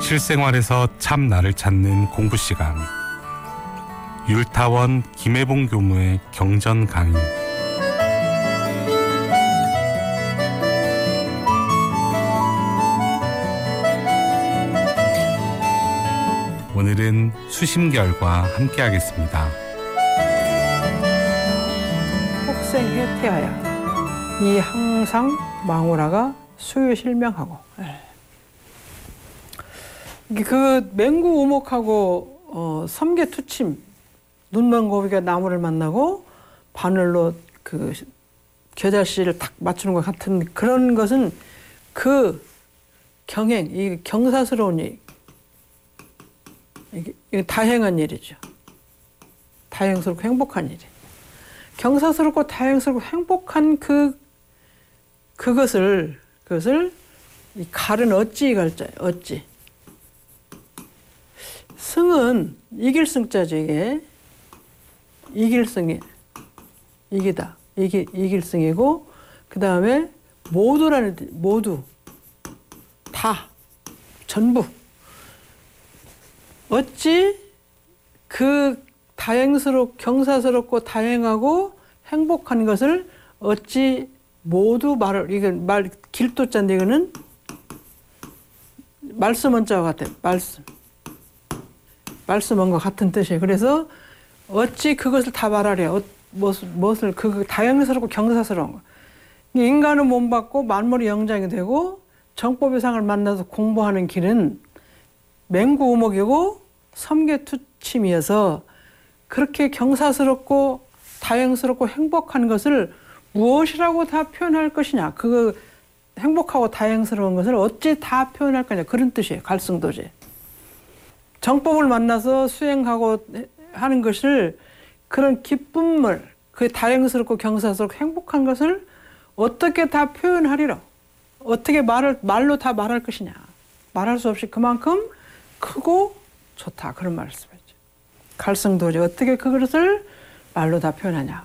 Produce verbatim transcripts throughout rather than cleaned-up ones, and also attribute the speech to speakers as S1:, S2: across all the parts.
S1: 실생활에서 참 나를 찾는 공부 시간. 율타원 김혜봉 교무의 경전 강의. 오늘은 수심결과 함께 하겠습니다.
S2: 혹생해태하야 이 항상 망우라가 수유실명하고. 그 맹구 우목하고 어, 삼계투침 눈먼고비가 나무를 만나고 바늘로 그 겨자씨를 딱 맞추는 것 같은 그런 것은 그 경행, 이 경사스러운 일, 이게, 이게 다행한 일이죠. 다행스럽고 행복한 일이. 경사스럽고 다행스럽고 행복한 그 그것을 그것을 이 갈은 어찌 갈자예요. 어찌. 승은 이길 승자죠. 이게 이길 승이 이기다. 이기 이길 승이고 그 다음에 모두라는 모두 다 전부. 어찌 그 다행스럽고 경사스럽고 다행하고 행복한 것을 어찌 모두 말을 이건 말 길도자인데 이거는 말씀 원자와 같아요. 말씀 말씀한 것 같은 뜻이에요. 그래서 어찌 그것을 다 말하랴. 어, 무엇을, 무엇을 그 다행스럽고 경사스러운 거. 인간은 몸받고 만물이 영장이 되고 정법의 상을 만나서 공부하는 길은 맹구우목이고 삼계투침이어서 그렇게 경사스럽고 다행스럽고 행복한 것을 무엇이라고 다 표현할 것이냐. 그 행복하고 다행스러운 것을 어찌 다 표현할 거냐. 그런 뜻이에요. 갈승도제. 정법을 만나서 수행하고 하는 것을 그런 기쁨을 그 다행스럽고 경사스럽고 행복한 것을 어떻게 다 표현하리라. 어떻게 말을 말로 다 말할 것이냐. 말할 수 없이 그만큼 크고 좋다. 그런 말씀이죠. 갈승도제. 어떻게 그것을 말로 다 표현하냐.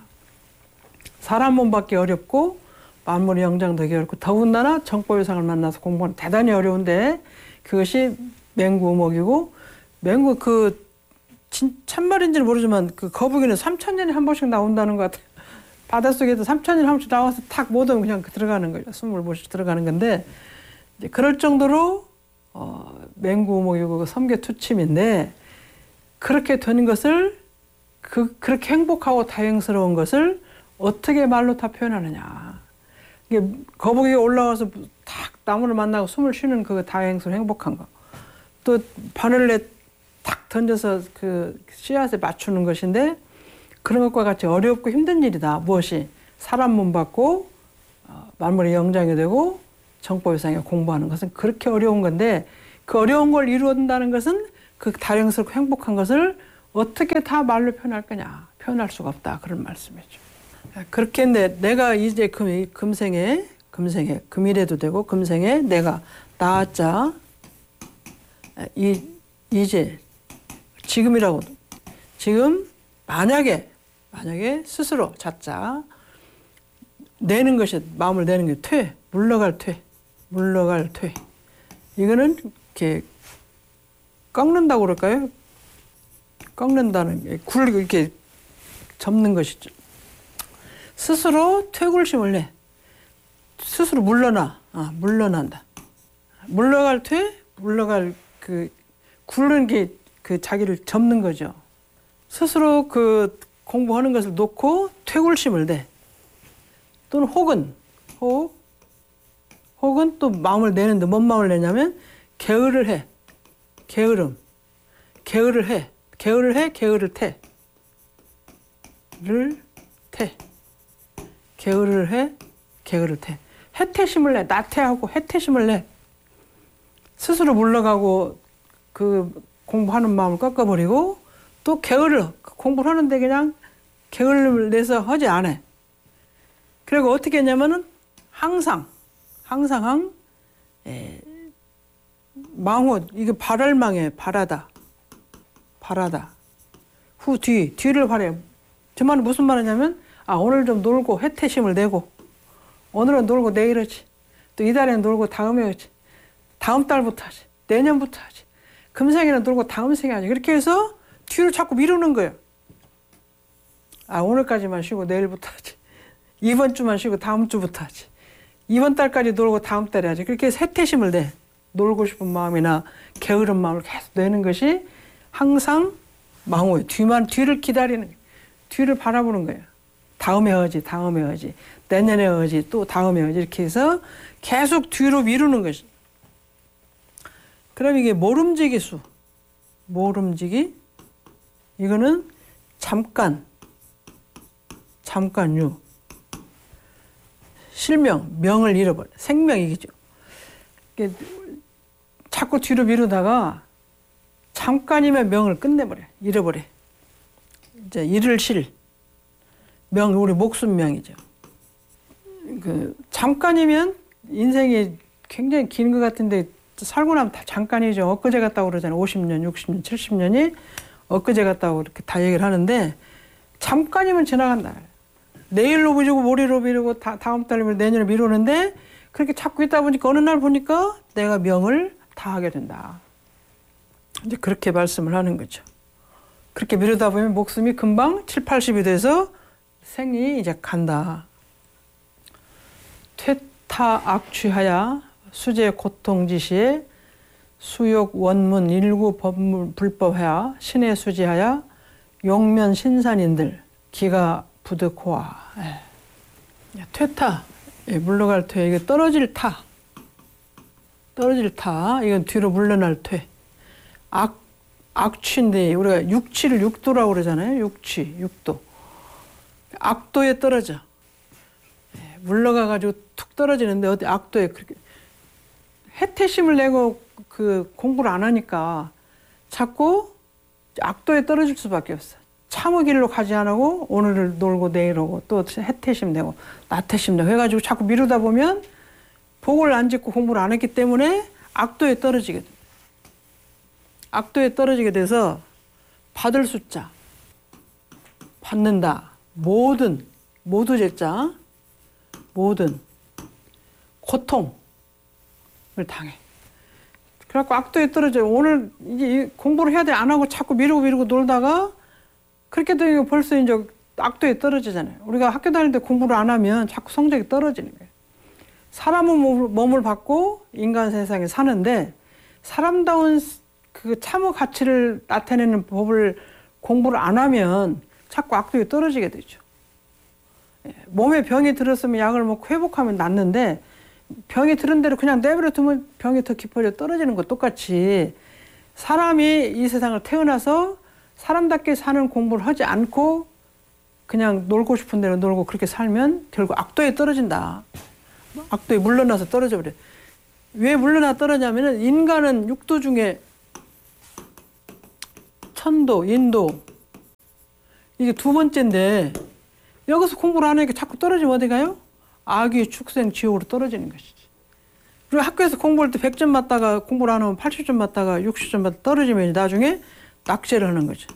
S2: 사람 몸 받기 어렵고 만물의 영장되기 어렵고 더군다나 정법의 상을 만나서 공부하는 대단히 어려운데 그것이 맹구우목이고 맹구 그 진, 참말인지는 모르지만 그 거북이는 삼천 년에 한 번씩 나온다는 것 같아요. 바닷속에도 삼천 년에 한 번씩 나와서 탁 못 오면 그냥 들어가는 거죠. 숨을 못 쉬고 들어가는 건데 이제 그럴 정도로 어, 맹구우목이고 삼계투침인데 그렇게 되는 것을 그 그렇게 행복하고 다행스러운 것을 어떻게 말로 다 표현하느냐. 이게 거북이가 올라와서 탁 나무를 만나고 숨을 쉬는 그 다행스러운 행복한 거. 또 바늘에 탁 던져서 그 씨앗에 맞추는 것인데 그런 것과 같이 어렵고 힘든 일이다. 무엇이? 사람 몸 받고 어, 만물의 영장이 되고 정법의 상에 공부하는 것은 그렇게 어려운 건데 그 어려운 걸 이루어낸다는 것은 그 다행스럽고 행복한 것을 어떻게 다 말로 표현할 거냐. 표현할 수가 없다. 그런 말씀이죠. 그렇게 했는데 내가 이제 금, 금생에 금생에 금일에도 되고 금생에 내가 나았자 이, 이제 지금이라고 지금 만약에 만약에 스스로 자자 내는 것이 마음을 내는 게 퇴 물러갈 퇴 물러갈 퇴 이거는 이렇게 꺾는다고 그럴까요? 꺾는다는 게 굴 이렇게 접는 것이죠. 스스로 퇴굴심을 내 스스로 물러나 아, 물러난다. 물러갈 퇴 물러갈 그 굴른 게 그 자기를 접는 거죠. 스스로 그 공부하는 것을 놓고 퇴굴심을 내. 또는 혹은 혹 혹은 또 마음을 내는데 뭔 마음을 내냐면 게으를 해. 게으름. 게으를 해. 게으를 해. 게으를 태. 를 태. 게으를 해. 게으를 태. 해태심을 내. 나태하고 해태심을 내. 스스로 물러가고 그 공부하는 마음을 꺾어버리고 또 게으를 공부를 하는데 그냥 게을름을 내서 하지 않아. 그리고 어떻게 했냐면은 항상 항상 항 에, 망호 이게 발할망에 발하다 발하다 후 뒤 뒤를 발해. 저 말은 무슨 말이냐면 아 오늘 좀 놀고 해태심을 내고 오늘은 놀고 내일 하지 또 이달에는 놀고 다음에 하지 다음 달부터 하지 내년부터 하지 금생에는 놀고 다음 생에 하지. 그렇게 해서 뒤로 자꾸 미루는 거예요. 아, 오늘까지만 쉬고 내일부터 하지. 이번 주만 쉬고 다음 주부터 하지. 이번 달까지 놀고 다음 달에 하지. 그렇게 세태심을 내. 놀고 싶은 마음이나 게으른 마음을 계속 내는 것이 항상 망호예요. 뒤만, 뒤를 기다리는 거예요. 뒤를 바라보는 거예요. 다음에 하지, 다음에 하지, 내년에 하지, 또 다음에 하지. 이렇게 해서 계속 뒤로 미루는 것이. 그럼 이게 모름지기 수. 모름지기. 이거는 잠깐. 잠깐유. 실명, 명을 잃어버려. 생명이겠죠. 자꾸 뒤로 미루다가 잠깐이면 명을 끝내버려. 잃어버려. 이제 잃을 실. 명, 우리 목숨명이죠. 그 잠깐이면 인생이 굉장히 긴 것 같은데 살고 나면 다 잠깐이죠. 엊그제 같다고 그러잖아요. 오십 년, 육십 년, 칠십 년이 엊그제 같다고 이렇게 다 얘기를 하는데 잠깐이면 지나간다. 내일로 미루고 모레로 미루고 다, 다음 달에 미루고 내년에 미루는데 그렇게 찾고 있다 보니까 어느 날 보니까 내가 명을 다 하게 된다. 이제 그렇게 말씀을 하는 거죠. 그렇게 미루다 보면 목숨이 금방 칠, 팔십이 돼서 생이 이제 간다. 퇴타 악취하야 수제 고통지시에 수욕 원문 일구 법물 불법하야 신의 수지하야 용면 신산인들 기가 부득호와. 예. 퇴타. 예, 물러갈 퇴. 이게 떨어질 타. 떨어질 타. 이건 뒤로 물러날 퇴. 악, 악취인데 우리가 육취를 육도라고 그러잖아요. 육취, 육도. 악도에 떨어져. 예, 물러가가지고 툭 떨어지는데 어디 악도에 그렇게 해태심을 내고 그 공부를 안 하니까 자꾸 악도에 떨어질 수밖에 없어. 참의 길로 가지 않고 오늘을 놀고 내일 오고 또 해태심 내고 나태심 내고 해가지고 자꾸 미루다 보면 복을 안 짓고 공부를 안 했기 때문에 악도에 떨어지게 돼. 악도에 떨어지게 돼서 받을 숫자, 받는다. 모든, 모두 제자, 모든 고통을 당해. 그래갖고 악도에 떨어져. 오늘 이제 공부를 해야 돼. 안 하고 자꾸 미루고 미루고 놀다가 그렇게 되면 벌써 이제 악도에 떨어지잖아요. 우리가 학교 다닐 때 공부를 안 하면 자꾸 성적이 떨어지는 거예요. 사람은 몸을 받고 인간 세상에 사는데 사람다운 그 참의 가치를 나타내는 법을 공부를 안 하면 자꾸 악도에 떨어지게 되죠. 몸에 병이 들었으면 약을 먹고 회복하면 낫는데 병이 들은 대로 그냥 내버려 두면 병이 더 깊어져 떨어지는 것 똑같이 사람이 이 세상을 태어나서 사람답게 사는 공부를 하지 않고 그냥 놀고 싶은 대로 놀고 그렇게 살면 결국 악도에 떨어진다. 악도에 물러나서 떨어져 버려. 왜 물러나 떨어지냐면은 인간은 육도 중에 천도, 인도 이게 두 번째인데 여기서 공부를 안 하니까 자꾸 떨어지면 어디 가요? 악의 축생 지옥으로 떨어지는 것이지. 그리고 학교에서 공부할 때 백 점 맞다가 공부를 안 하면 팔십 점 맞다가 육십 점 맞다 떨어지면 나중에 낙제를 하는 거죠.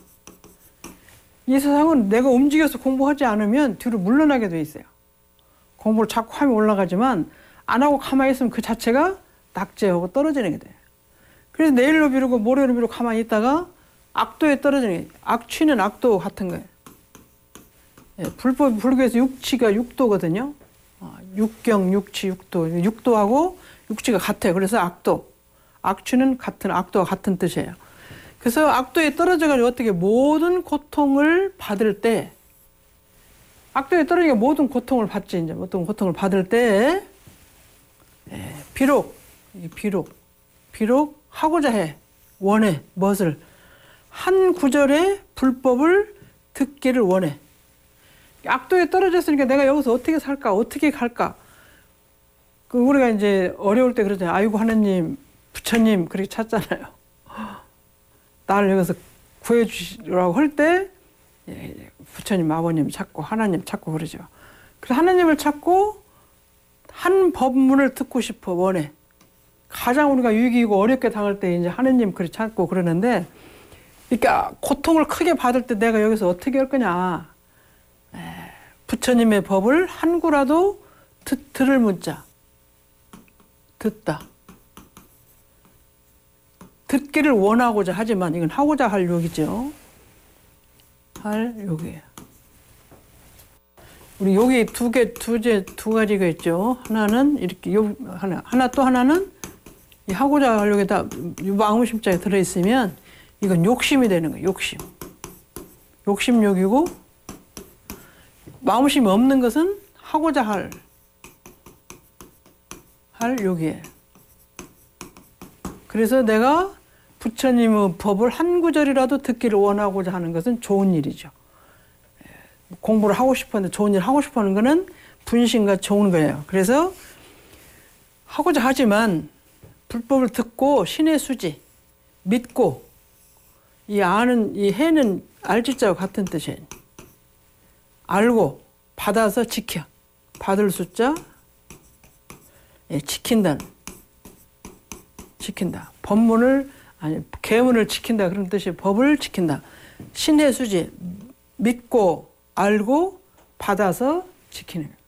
S2: 이 세상은 내가 움직여서 공부하지 않으면 뒤로 물러나게 돼 있어요. 공부를 자꾸 하면 올라가지만 안 하고 가만히 있으면 그 자체가 낙제하고 떨어지는 게 돼요. 그래서 내일로 미루고 모레로 미루고 가만히 있다가 악도에 떨어지는 게 악취는 악도 같은 거예요. 예, 불법, 불교에서 육치가 육도거든요. 어, 육경, 육치, 육도. 육도하고 육치가 같아요. 그래서 악도. 악취는 같은, 악도와 같은 뜻이에요. 그래서 악도에 떨어져가지고 어떻게 모든 고통을 받을 때, 악도에 떨어지니까 모든 고통을 받지, 이제 모든 고통을 받을 때, 예, 비록, 비록, 비록 하고자 해, 원해, 무엇을, 한 구절의 불법을 듣기를 원해. 악도에 떨어졌으니까 내가 여기서 어떻게 살까, 어떻게 갈까. 그 우리가 이제 어려울 때 그러잖아요. 아이고, 하느님, 부처님, 그렇게 찾잖아요. 나를 여기서 구해주시라고 할 때, 예, 부처님, 아버님 찾고, 하나님 찾고 그러죠. 그래서 하나님을 찾고, 한 법문을 듣고 싶어, 원해. 가장 우리가 위기이고 어렵게 당할 때 이제 하나님 그리 찾고 그러는데, 그러니까 고통을 크게 받을 때 내가 여기서 어떻게 할 거냐. 에, 부처님의 법을 한 구라도 듣, 들을 문자. 듣다. 듣기를 원하고자 하지만 이건 하고자 할 욕이죠. 할 욕이에요. 우리 욕이 두 개, 두 개, 두 가지가 있죠. 하나는 이렇게 욕, 하나, 하나 또 하나는 이 하고자 할 욕에다 마음심자가 들어있으면 이건 욕심이 되는 거예요. 욕심. 욕심욕이고 마음심이 없는 것은 하고자 할, 할 욕이에요. 그래서 내가 부처님의 법을 한 구절이라도 듣기를 원하고자 하는 것은 좋은 일이죠. 공부를 하고 싶었는데 좋은 일 하고 싶어 하는 거는 분신과 좋은 거예요. 그래서 하고자 하지만 불법을 듣고 신의 수지, 믿고 이 아는, 이 해는 알지자와 같은 뜻이에요. 알고 받아서 지켜. 받을 숫자, 예, 지킨다는. 지킨다. 법문을, 아니, 계문을 지킨다. 그런 뜻이 법을 지킨다. 신의 수지, 믿고, 알고, 받아서 지키는 거예요.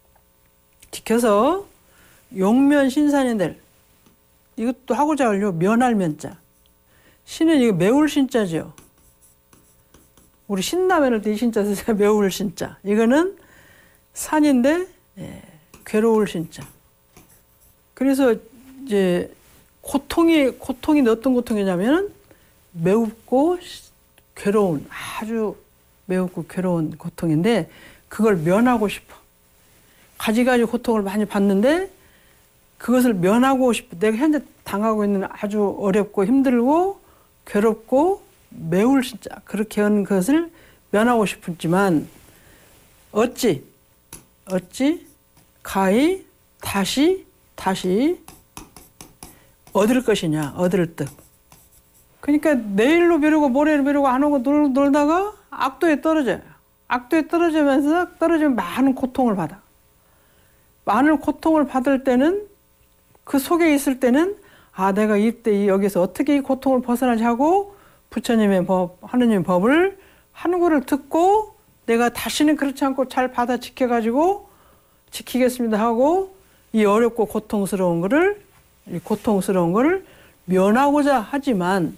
S2: 지켜서 용면 신산인들, 이것도 하고자 하려 면할 면자. 신은 이거 매울 신자죠. 우리 신라면을 때 이 신자 쓰세요. 매울 신자. 이거는 산인데 예, 괴로울 신자. 그래서 이제 고통이 고통이 어떤 고통이냐면은 매웁고 괴로운 아주 매웁고 괴로운 고통인데 그걸 면하고 싶어. 가지가지 고통을 많이 받는데 그것을 면하고 싶어. 내가 현재 당하고 있는 아주 어렵고 힘들고 괴롭고 매울 진짜 그렇게 한 것을 면하고 싶었지만 어찌 어찌 가히 다시 다시 얻을 것이냐 얻을 듯. 그러니까 내일로 미루고 모레로 미루고 안 오고 놀, 놀다가 악도에 떨어져요. 악도에 떨어지면서 떨어지면 많은 고통을 받아. 많은 고통을 받을 때는 그 속에 있을 때는 아 내가 이때 여기서 어떻게 이 고통을 벗어나지 하고 부처님의 법, 하느님의 법을 하는 거를 듣고 내가 다시는 그렇지 않고 잘 받아 지켜가지고 지키겠습니다 하고 이 어렵고 고통스러운 거를 이 고통스러운 거를 면하고자 하지만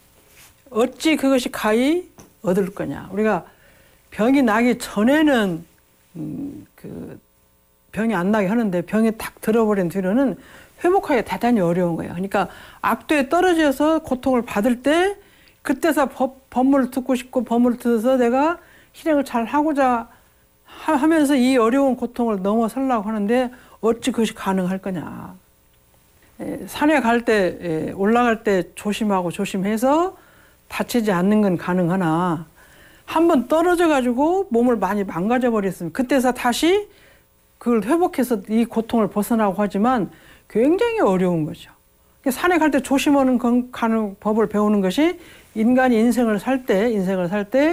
S2: 어찌 그것이 가히 얻을 거냐. 우리가 병이 나기 전에는 음, 그 병이 안 나게 하는데 병이 딱 들어버린 뒤로는 회복하기가 대단히 어려운 거예요. 그러니까 악도에 떨어져서 고통을 받을 때 그때서 법, 법문을 듣고 싶고 법문을 들어서 내가 실행을 잘 하고자 하, 하면서 이 어려운 고통을 넘어서려고 하는데 어찌 그것이 가능할 거냐. 에, 산에 갈 때, 에, 올라갈 때 조심하고 조심해서 다치지 않는 건 가능하나 한번 떨어져가지고 몸을 많이 망가져 버렸으면 그때서 다시 그걸 회복해서 이 고통을 벗어나고 하지만 굉장히 어려운 거죠. 산에 갈 때 조심하는 가는 법을 배우는 것이 인간이 인생을 살 때, 인생을 살 때